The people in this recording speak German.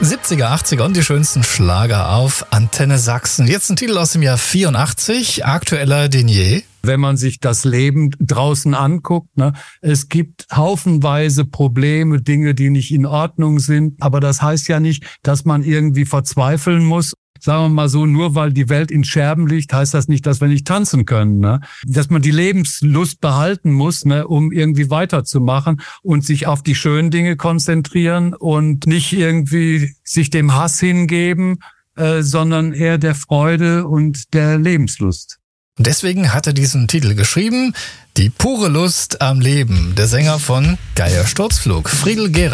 70er, 80er und die schönsten Schlager auf Antenne Sachsen. Jetzt ein Titel aus dem Jahr 84, aktueller denn je. Wenn man sich das Leben draußen anguckt, ne, es gibt haufenweise Probleme, Dinge, die nicht in Ordnung sind. Aber das heißt ja nicht, dass man irgendwie verzweifeln muss. Sagen wir mal so, nur weil die Welt in Scherben liegt, heißt das nicht, dass wir nicht tanzen können. Ne? Dass man die Lebenslust behalten muss, ne, um irgendwie weiterzumachen und sich auf die schönen Dinge konzentrieren und nicht irgendwie sich dem Hass hingeben, sondern eher der Freude und der Lebenslust. Und deswegen hat er diesen Titel geschrieben, Die pure Lust am Leben, der Sänger von Geier Sturzflug, Friedel Gerhard.